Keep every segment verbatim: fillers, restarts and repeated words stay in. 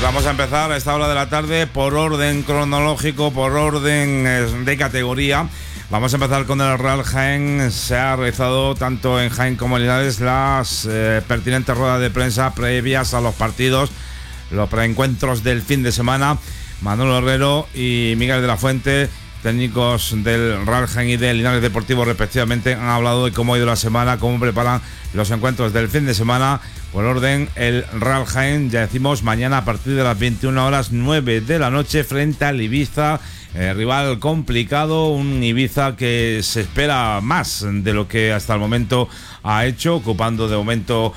vamos a empezar a esta hora de la tarde por orden cronológico, por orden de categoría. Vamos a empezar con el Real Jaén. Se ha realizado tanto en Jaén como en Linares las eh, pertinentes ruedas de prensa previas a los partidos, los preencuentros del fin de semana. Manolo Herrero y Miguel de la Fuente, técnicos del Real Jaén y del Linares Deportivo respectivamente, han hablado de cómo ha ido la semana, cómo preparan los encuentros del fin de semana. Por orden, el Real Jaén, ya decimos, mañana a partir de las veintiuna horas, nueve de la noche, frente al Ibiza, eh, rival complicado, un Ibiza que se espera más de lo que hasta el momento ha hecho, ocupando de momento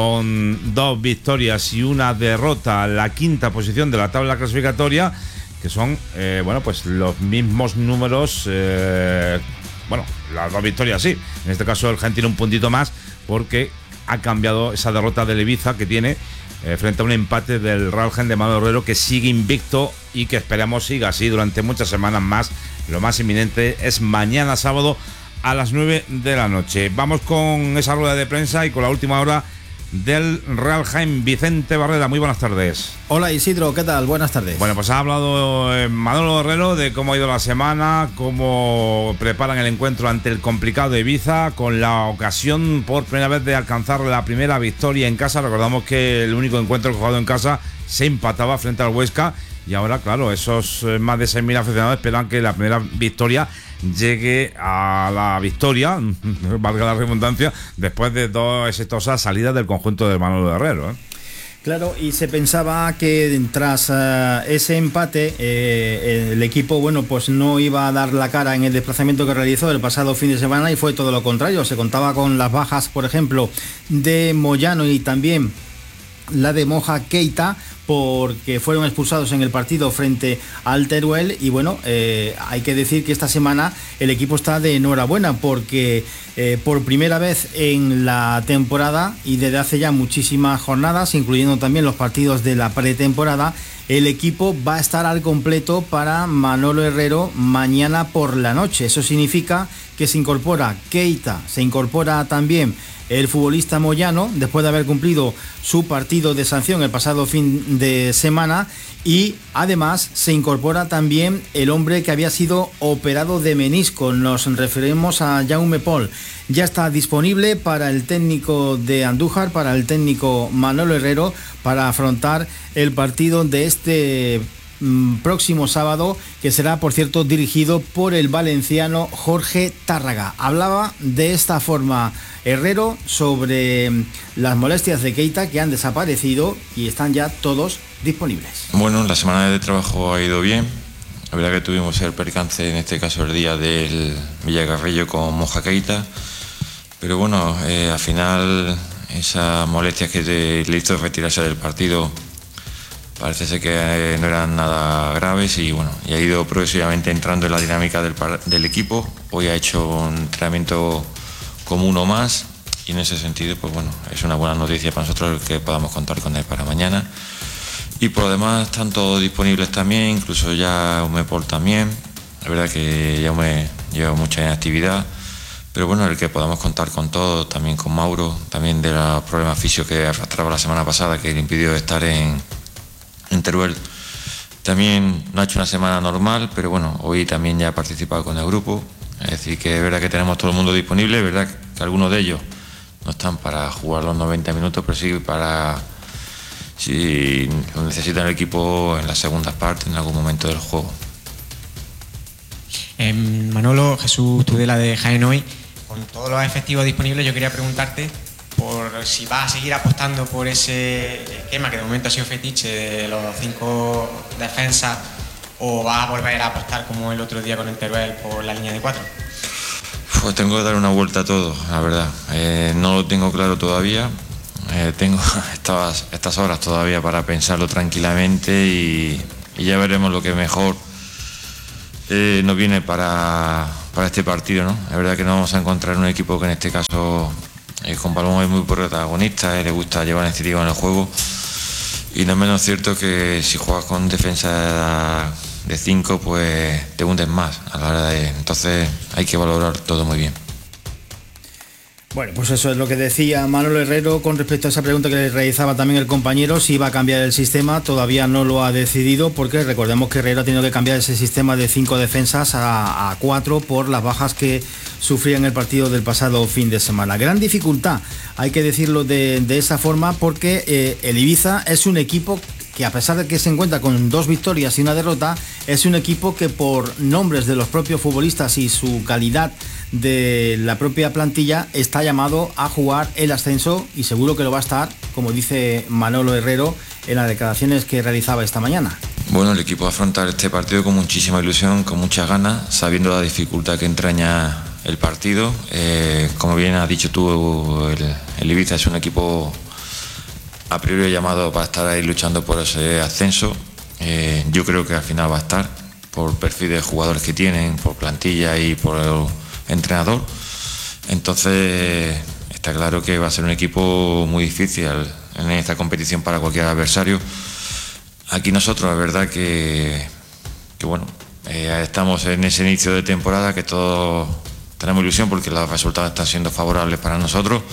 con dos victorias y una derrota la quinta posición de la tabla clasificatoria, que son, eh, bueno, pues los mismos números, eh, bueno, las dos victorias sí, en este caso el Jaén tiene un puntito más porque ha cambiado esa derrota del Ibiza que tiene eh, frente a un empate del Real Jaén de Manolo Herrero, que sigue invicto y que esperamos siga así durante muchas semanas más. Lo más inminente es mañana sábado a las nueve de la noche. Vamos con esa rueda de prensa y con la última hora del Real Jaén. Vicente Barrera, muy buenas tardes. Hola Isidro, ¿qué tal? Buenas tardes. Bueno, pues ha hablado eh, Manolo Herrero de cómo ha ido la semana, cómo preparan el encuentro ante el complicado Ibiza, con la ocasión por primera vez de alcanzar la primera victoria en casa. Recordamos que el único encuentro que ha jugado en casa se empataba frente al Huesca, y ahora, claro, esos eh, más de seis mil aficionados esperan que la primera victoria llegue a la victoria, valga la redundancia, después de dos exitosas salidas del conjunto del Manolo Herrero, ¿eh? Claro, y se pensaba que tras uh, ese empate eh, el equipo, bueno, pues no iba a dar la cara en el desplazamiento que realizó el pasado fin de semana, y fue todo lo contrario. Se contaba con las bajas, por ejemplo, de Moyano y también la de Moja Keita, porque fueron expulsados en el partido frente al Teruel. Y bueno, eh, hay que decir que esta semana el equipo está de enhorabuena, porque eh, por primera vez en la temporada y desde hace ya muchísimas jornadas, incluyendo también los partidos de la pretemporada, el equipo va a estar al completo para Manolo Herrero mañana por la noche. Eso significa que se incorpora Keita, se incorpora también el futbolista Moyano, después de haber cumplido su partido de sanción el pasado fin de semana, y además se incorpora también el hombre que había sido operado de menisco. Nos referimos a Jaume Pol. Ya está disponible para el técnico de Andújar, para el técnico Manolo Herrero, para afrontar el partido de este próximo sábado, que será, por cierto, dirigido por el valenciano Jorge Tárraga. Hablaba de esta forma Herrero sobre las molestias de Keita, que han desaparecido y están ya todos disponibles. Bueno, la semana de trabajo ha ido bien. La verdad que tuvimos el percance, en este caso el día del Villagarrillo con Moja Keita, pero bueno, eh, al final esas molestias que te, le hizo retirarse del partido parece ser que no eran nada graves, y bueno, y ha ido progresivamente entrando en la dinámica del, del equipo. Hoy ha hecho un entrenamiento como uno más, y en ese sentido, pues bueno, es una buena noticia para nosotros que podamos contar con él para mañana. Y por lo demás están todos disponibles también, incluso ya Umepol también. La verdad que ya me lleva mucha inactividad, pero bueno, el que podamos contar con todo, también con Mauro, también de los problemas físicos que arrastraba la semana pasada, que le impidió estar en en Teruel. También no ha hecho una semana normal, pero bueno, hoy también ya ha participado con el grupo. Es decir, que es verdad que tenemos todo el mundo disponible. Es verdad que algunos de ellos no están para jugar los noventa minutos, pero sí para, si lo necesitan el equipo en las segundas partes, en algún momento del juego. Eh, Manolo, Jesús Tudela de Jaén hoy, con todos los efectivos disponibles, yo quería preguntarte por si vas a seguir apostando por ese esquema que de momento ha sido fetiche de los cinco defensas, o vas a volver a apostar como el otro día con el Teruel por la línea de cuatro. Pues tengo que dar una vuelta a todo, la verdad. Eh, no lo tengo claro todavía. Eh, tengo estas, estas horas todavía para pensarlo tranquilamente, y, y ya veremos lo que mejor eh, nos viene para, para este partido, ¿no? Es verdad que no vamos a encontrar un equipo que en este caso, el Juan Paloma es muy protagonista, eh, le gusta llevar iniciativa en el juego, y no es menos cierto que si juegas con defensa de cinco, pues te hundes más a la hora de... Entonces hay que valorar todo muy bien. Bueno, pues eso es lo que decía Manolo Herrero con respecto a esa pregunta que le realizaba también el compañero, si iba a cambiar el sistema. Todavía no lo ha decidido porque recordemos que Herrero ha tenido que cambiar ese sistema de cinco defensas a, a cuatro por las bajas que sufría en el partido del pasado fin de semana. Gran dificultad, hay que decirlo de, de esa forma, porque eh, el Ibiza es un equipo que, a pesar de que se encuentra con dos victorias y una derrota, es un equipo que, por nombres de los propios futbolistas y su calidad de la propia plantilla, está llamado a jugar el ascenso, y seguro que lo va a estar, como dice Manolo Herrero en las declaraciones que realizaba esta mañana. Bueno, el equipo va a afrontar este partido con muchísima ilusión, con muchas ganas, sabiendo la dificultad que entraña el partido. Eh, como bien has dicho tú, el, el Ibiza es un equipo a priori llamado para estar ahí luchando por ese ascenso. Eh, yo creo que al final va a estar, por perfil de jugadores que tienen, por plantilla y por el entrenador. Entonces está claro que va a ser un equipo muy difícil en esta competición para cualquier adversario. Aquí nosotros, la verdad que, que bueno, eh, estamos en ese inicio de temporada que todos tenemos ilusión porque los resultados están siendo favorables para nosotros,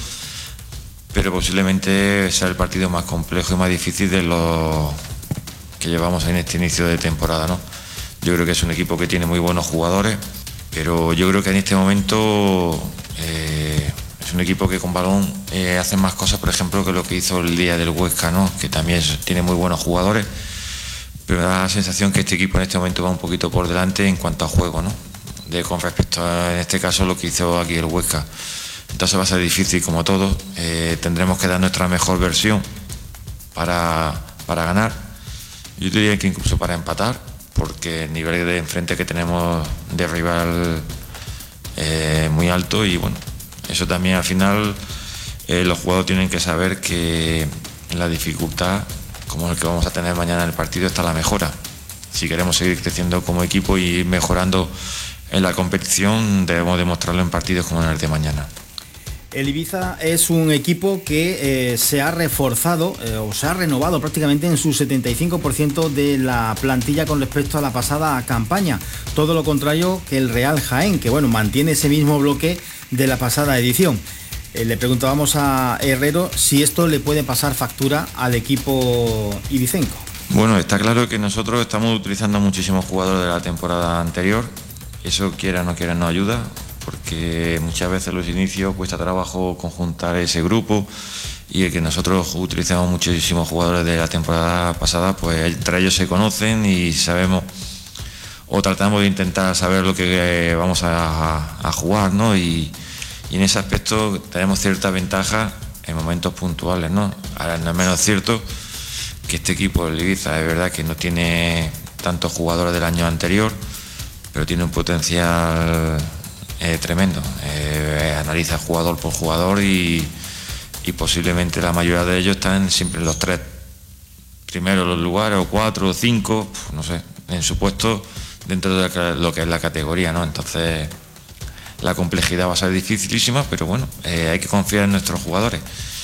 pero posiblemente sea el partido más complejo y más difícil de los que llevamos en este inicio de temporada, ¿no? Yo creo que es un equipo que tiene muy buenos jugadores, pero yo creo que en este momento eh, es un equipo que con balón eh, hace más cosas, por ejemplo, que lo que hizo el día del Huesca, ¿no? Que también es, tiene muy buenos jugadores, pero me da la sensación que este equipo en este momento va un poquito por delante en cuanto a juego, ¿no? De, con respecto a, en este caso, lo que hizo aquí el Huesca. Entonces va a ser difícil como todo. Eh, tendremos que dar nuestra mejor versión para, para ganar. Yo diría que incluso para empatar, porque el nivel de enfrente que tenemos de rival es eh, muy alto, y bueno, eso también al final eh, los jugadores tienen que saber que en la dificultad, como el que vamos a tener mañana en el partido, está la mejora. Si queremos seguir creciendo como equipo y ir mejorando en la competición, debemos demostrarlo en partidos como en el de mañana. El Ibiza es un equipo que eh, se ha reforzado eh, o se ha renovado prácticamente en su setenta y cinco por ciento de la plantilla con respecto a la pasada campaña. Todo lo contrario que el Real Jaén, que bueno, mantiene ese mismo bloque de la pasada edición. Eh, le preguntábamos a Herrero si esto le puede pasar factura al equipo ibicenco. Bueno, está claro que nosotros estamos utilizando muchísimos jugadores de la temporada anterior. Eso, quiera o no quiera, nos ayuda, porque muchas veces los inicios cuesta trabajo conjuntar ese grupo, y el que nosotros utilizamos muchísimos jugadores de la temporada pasada, pues entre ellos se conocen y sabemos, o tratamos de intentar saber lo que vamos a, a jugar, ¿no? Y, y en ese aspecto tenemos cierta ventaja en momentos puntuales, ¿no? Ahora no es menos cierto que este equipo, el Ibiza, es verdad que no tiene tantos jugadores del año anterior, pero tiene un potencial eh, tremendo. Eh, analiza jugador por jugador y, y posiblemente la mayoría de ellos están siempre en los tres primeros los lugares, o cuatro o cinco, no sé, en su puesto dentro de lo que es la categoría, ¿no? Entonces la complejidad va a ser dificilísima, pero bueno, eh, hay que confiar en nuestros jugadores.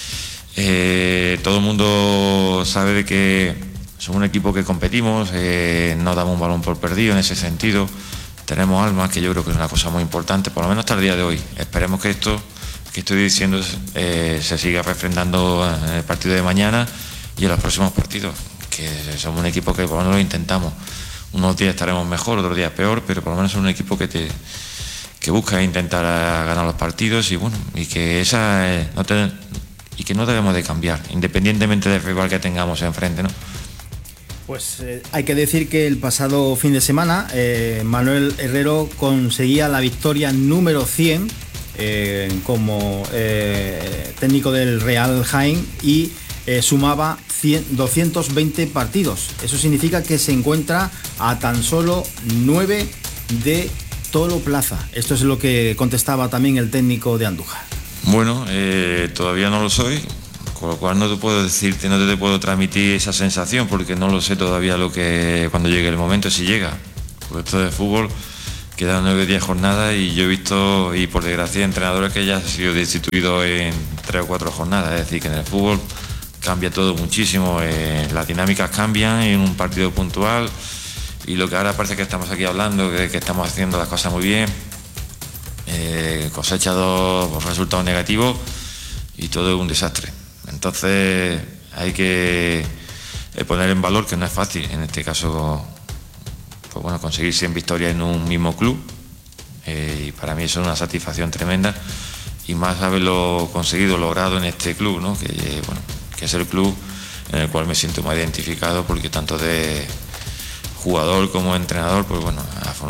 Eh, todo el mundo sabe de que somos un equipo que competimos, eh, no damos un balón por perdido en ese sentido. Tenemos alma, que yo creo que es una cosa muy importante, por lo menos hasta el día de hoy. Esperemos que esto que estoy diciendo eh, se siga refrendando en el partido de mañana y en los próximos partidos, que somos un equipo que por lo menos lo intentamos. Unos días estaremos mejor, otros días peor, pero por lo menos es un equipo que te que busca intentar ganar los partidos, y bueno, y que esa eh, no te, y que no debemos de cambiar, independientemente del rival que tengamos enfrente, ¿no? Pues eh, hay que decir que el pasado fin de semana eh, Manuel Herrero conseguía la victoria número cien eh, como eh, técnico del Real Jaén, y eh, sumaba cien, doscientos veinte partidos. Eso significa que se encuentra a tan solo nueve de Tolo Plaza. Esto es lo que contestaba también el técnico de Andújar. Bueno, eh, todavía no lo soy, con lo cual no te puedo decirte, no te puedo transmitir esa sensación, porque no lo sé todavía lo que cuando llegue el momento, si llega. Por esto de fútbol quedan nueve o diez jornadas, y yo he visto, y por desgracia, entrenadores que ya han sido destituidos en tres o cuatro jornadas. Es decir, que en el fútbol cambia todo muchísimo, eh, las dinámicas cambian en un partido puntual, y lo que ahora parece que estamos aquí hablando, que, que estamos haciendo las cosas muy bien, eh, cosecha dos resultados negativos y todo es un desastre. Entonces hay que eh, poner en valor que no es fácil, en este caso, pues bueno, conseguir cien victorias en un mismo club, eh, y para mí eso es una satisfacción tremenda, y más haberlo conseguido, logrado en este club, ¿no? que, eh, bueno, que es el club en el cual me siento más identificado, porque tanto de jugador como entrenador, pues bueno,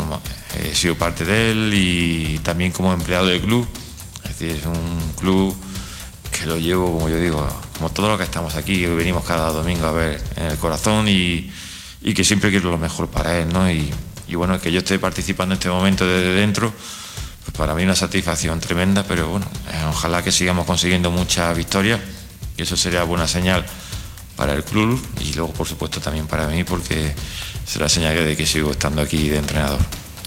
he sido parte de él, y también como empleado del club. Es decir, es un club que lo llevo, como yo digo, como todos los que estamos aquí, que venimos cada domingo a ver, en el corazón, y, y que siempre quiero lo mejor para él, ¿no? Y, y bueno, que yo esté participando en este momento desde dentro, pues para mí una satisfacción tremenda, pero bueno, eh, ojalá que sigamos consiguiendo muchas victorias, y eso sería buena señal para el club, y luego por supuesto también para mí, porque será señal de que sigo estando aquí de entrenador.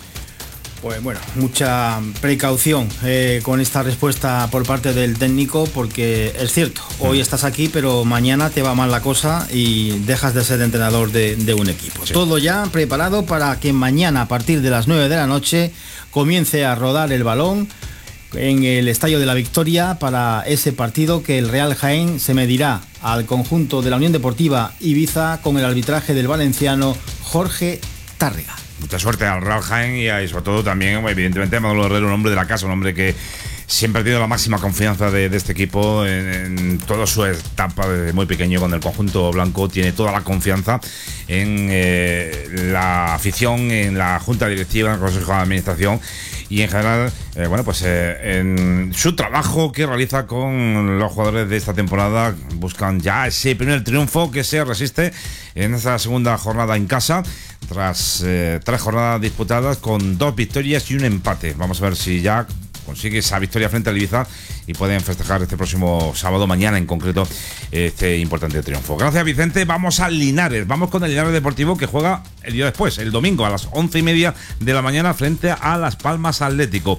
Pues bueno, mucha precaución eh, con esta respuesta por parte del técnico, porque es cierto, hoy estás aquí, pero mañana te va mal la cosa y dejas de ser entrenador de, de un equipo. Sí. Todo ya preparado para que mañana, a partir de las nueve de la noche, comience a rodar el balón en el Estadio de la Victoria para ese partido que el Real Jaén se medirá al conjunto de la Unión Deportiva Ibiza con el arbitraje del valenciano Jorge Tárrega. Mucha suerte al Real Jaén y, a, y sobre todo también, evidentemente, a Manolo Herrero, un hombre de la casa, un hombre que siempre ha tenido la máxima confianza de, de este equipo en, en toda su etapa desde muy pequeño con el conjunto blanco. Tiene toda la confianza en eh, la afición, en la junta directiva, en el consejo de administración y en general, eh, bueno, pues eh, en su trabajo que realiza con los jugadores de esta temporada. Buscan ya ese primer triunfo que se resiste en esta segunda jornada en casa, tras eh, tres jornadas disputadas con dos victorias y un empate. Vamos a ver si ya consigue esa victoria frente al Ibiza y pueden festejar este próximo sábado, mañana en concreto, este importante triunfo. Gracias, Vicente. Vamos a Linares, vamos con el Linares Deportivo, que juega el día después, el domingo a las once y media de la mañana frente a Las Palmas Atlético,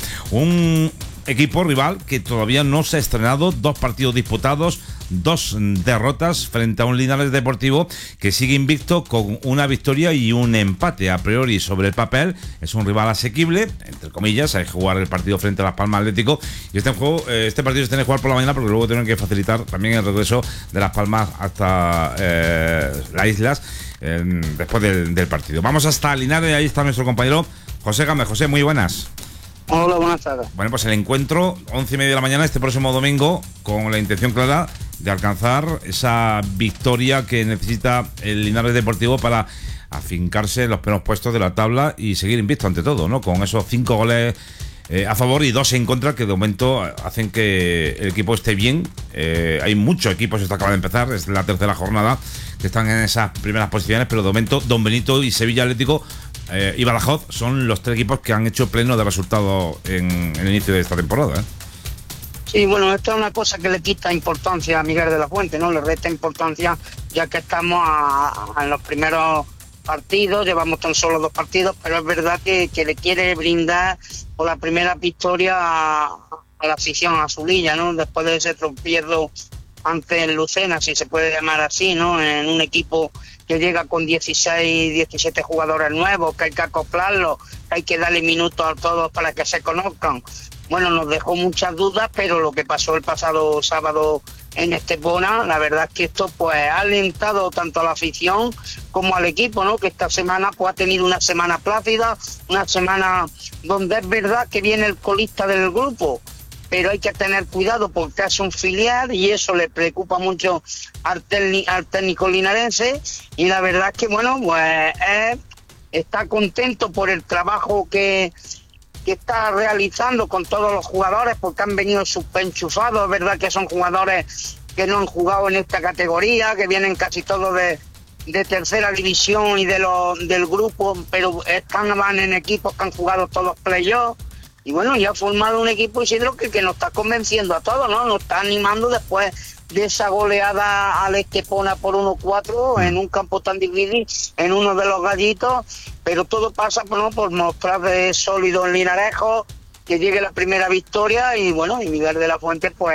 un equipo rival que todavía no se ha estrenado, dos partidos disputados, dos derrotas frente a un Linares Deportivo que sigue invicto con una victoria y un empate. A priori, sobre el papel, es un rival asequible, entre comillas. Hay que jugar el partido frente a Las Palmas Atlético, y este juego, este partido se tiene que jugar por la mañana, porque luego tienen que facilitar también el regreso de Las Palmas hasta eh, las islas eh, después del, del partido. Vamos hasta Linares, ahí está nuestro compañero José Gámez. José, muy buenas. Hola, buenas tardes. Bueno, pues el encuentro, once y media de la mañana, este próximo domingo, con la intención clara de alcanzar esa victoria que necesita el Linares Deportivo para afincarse en los primeros puestos de la tabla y seguir invicto ante todo, ¿no? Con esos cinco goles eh, a favor y dos en contra, que de momento hacen que el equipo esté bien. Eh, hay muchos equipos, esto acaba de empezar, es la tercera jornada, que están en esas primeras posiciones, pero de momento Don Benito y Sevilla Atlético Eh, y Badajoz son los tres equipos que han hecho pleno de resultados en, en el inicio de esta temporada, ¿eh? Sí, bueno, esto es una cosa que le quita importancia a Miguel de la Fuente, ¿no? Le resta importancia, ya que estamos a, a, en los primeros partidos, llevamos tan solo dos partidos, pero es verdad que, que le quiere brindar por la primera victoria a, a la afición azulilla, ¿no? Después de ese tropiezo ante el Lucena, si se puede llamar así, ¿no? En un equipo que llega con dieciséis, diecisiete jugadores nuevos, que hay que acoplarlos, que hay que darle minutos a todos para que se conozcan. Bueno, nos dejó muchas dudas, pero lo que pasó el pasado sábado en Estepona, la verdad es que esto pues ha alentado tanto a la afición como al equipo, ¿no? Que esta semana pues ha tenido una semana plácida, una semana donde es verdad que viene el colista del grupo, pero hay que tener cuidado porque es un filial y eso le preocupa mucho al, al técnico linarense, y la verdad es que, bueno, pues eh, está contento por el trabajo que, que está realizando con todos los jugadores, porque han venido subenchufados. Es verdad que son jugadores que no han jugado en esta categoría, que vienen casi todos de, de tercera división y de los del grupo, pero están van en equipos que han jugado todos playoffs. Y bueno, ya ha formado un equipo, Isidro, que, que nos está convenciendo a todos, ¿no? Nos está animando después de esa goleada al Estepona por uno cuatro en un campo tan difícil, en uno de los gallitos, pero todo pasa, ¿no?, por mostrar de sólido en Linarejo, que llegue la primera victoria, y bueno, y Miguel de la Fuente pues